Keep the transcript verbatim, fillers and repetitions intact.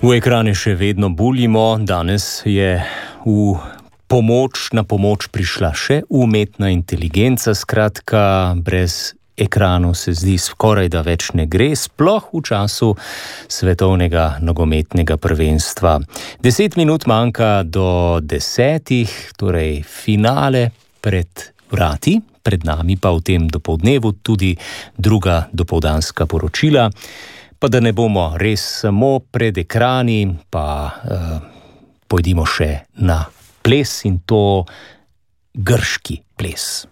V ekrane še vedno buljimo, danes je v pomoč, na pomoč prišla še umetna inteligenca, skratka, brez ekranov se zdi skoraj da več ne gre, sploh v času svetovnega nogometnega prvenstva. Deset minut manjka do desetih, torej finale pred vrati, pred nami pa v tem dopoldnevu tudi druga dopoldanska poročila. Pa da ne bomo res samo pred ekrani, pa uh, pojdimo še na ples in to grški ples.